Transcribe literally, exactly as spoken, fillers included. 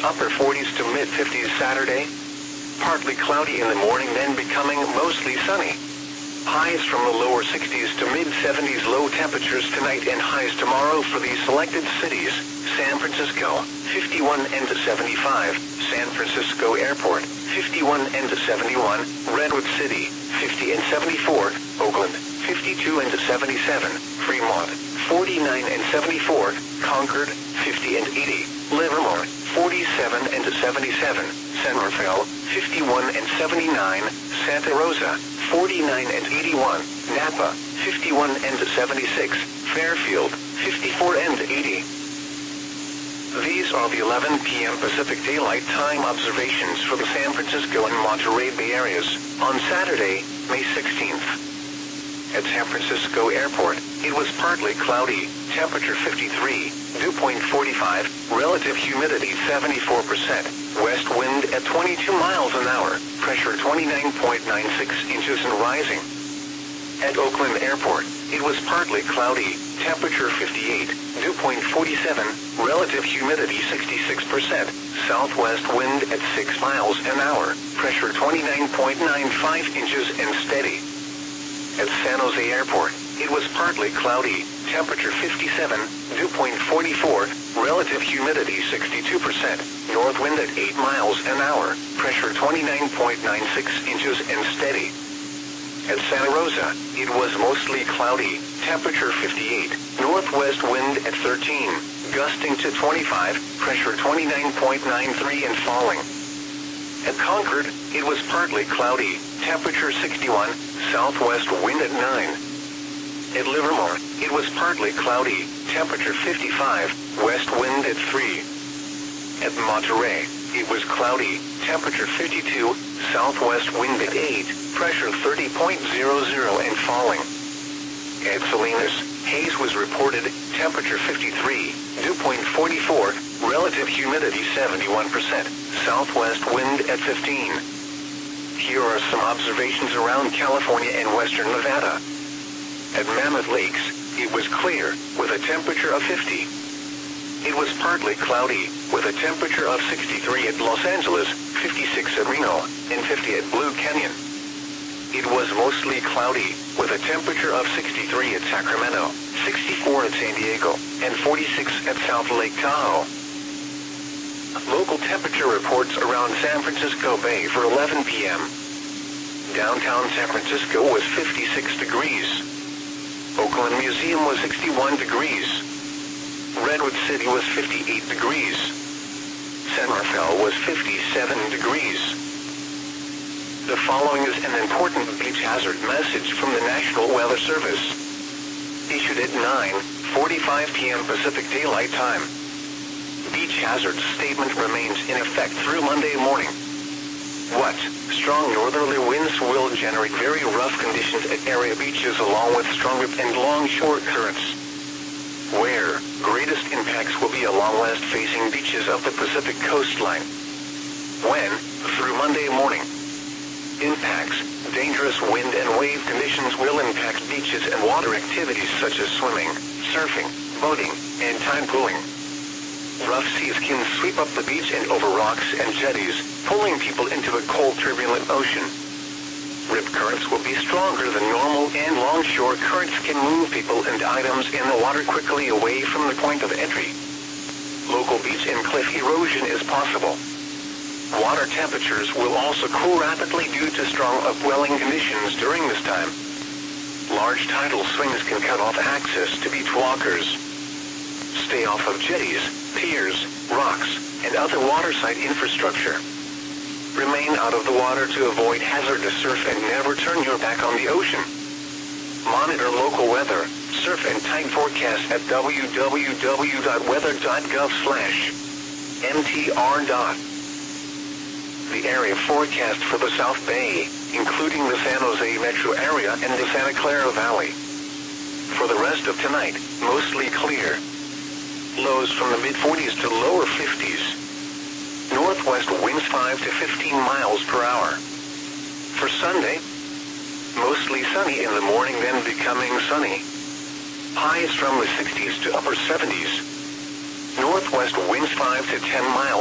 upper forties to mid fifties Saturday. Partly cloudy in the morning, then becoming mostly sunny. Highs from the lower sixties to mid seventies. Low temperatures tonight and highs tomorrow for these selected cities: San Francisco, fifty-one and seventy-five, San Francisco Airport, fifty-one and seventy-one, Redwood City, fifty and seventy-four, Oakland, fifty-two and seventy-seven, Fremont, forty-nine and seventy-four, Concord, fifty and eighty, Livermore, forty-seven and seventy-seven, San Rafael, fifty-one and seventy-nine, Santa Rosa, forty-nine and eighty-one, Napa, fifty-one and seventy-six, Fairfield, fifty-four and eighty. These are the eleven p m Pacific Daylight Time observations for the San Francisco and Monterey Bay areas on Saturday, May sixteenth. At San Francisco Airport, it was partly cloudy, temperature fifty-three, dew point forty-five, relative humidity seventy-four percent, west wind at twenty-two miles an hour, pressure twenty-nine point nine six inches and rising. At Oakland Airport, it was partly cloudy, temperature fifty-eight, dew point forty-seven, relative humidity sixty-six percent, southwest wind at six miles an hour, pressure twenty-nine point nine five inches and steady. At San Jose Airport, it was partly cloudy, temperature fifty-seven, dew point forty-four, relative humidity sixty-two percent, north wind at eight miles an hour, pressure twenty-nine point nine six inches and steady. At Santa Rosa, it was mostly cloudy, temperature fifty-eight, northwest wind at thirteen, gusting to twenty-five, pressure twenty-nine point nine three and falling. At Concord, it was partly cloudy, temperature sixty-one, southwest wind at nine. At Livermore, it was partly cloudy, temperature fifty-five, west wind at three. At Monterey, it was cloudy, temperature fifty-two, southwest wind at eight, pressure thirty point zero zero and falling. At Salinas, haze was reported, temperature fifty-three, dew point forty-four, relative humidity seventy-one percent, southwest wind at fifteen. Here are some observations around California and western Nevada. At Mammoth Lakes, it was clear, with a temperature of fifty. It was partly cloudy, with a temperature of sixty-three at Los Angeles, fifty-six at Reno, and fifty at Blue Canyon. It was mostly cloudy, with a temperature of sixty-three at Sacramento, sixty-four at San Diego, and forty-six at South Lake Tahoe. Local temperature reports around San Francisco Bay for eleven p m Downtown San Francisco was fifty-six degrees. Oakland Museum was sixty-one degrees. Redwood City was fifty-eight degrees. San Rafael was fifty-seven degrees. The following is an important beach hazard message from the National Weather Service. Issued at nine forty-five p m Pacific Daylight Time. Beach hazard statement remains in effect through Monday morning. What? Strong northerly winds will generate very rough conditions at area beaches along with strong rip and longshore currents. Where? Greatest impacts will be along west-facing beaches of the Pacific coastline. When? Through Monday morning. Impacts: dangerous wind and wave conditions will impact beaches and water activities such as swimming, surfing, boating, and tide pooling. Rough seas can sweep up the beach and over rocks and jetties, pulling people into a cold, turbulent ocean. Rip currents will be stronger than normal, and longshore currents can move people and items in the water quickly away from the point of entry. Local beach and cliff erosion is possible. Water temperatures will also cool rapidly due to strong upwelling conditions during this time. Large tidal swings can cut off access to beach walkers. Stay off of jetties, piers, rocks, and other waterside infrastructure. Remain out of the water to avoid hazardous surf and never turn your back on the ocean. Monitor local weather, surf and tide forecasts at w w w dot weather dot gov slash m t r. The area forecast for the South Bay, including the San Jose metro area and the Santa Clara Valley. For the rest of tonight, mostly clear. Lows from the mid forties to lower fifties. Northwest winds five to fifteen miles per hour. For Sunday, mostly sunny in the morning, then becoming sunny. Highs from the sixties to upper seventies. Northwest winds five to ten miles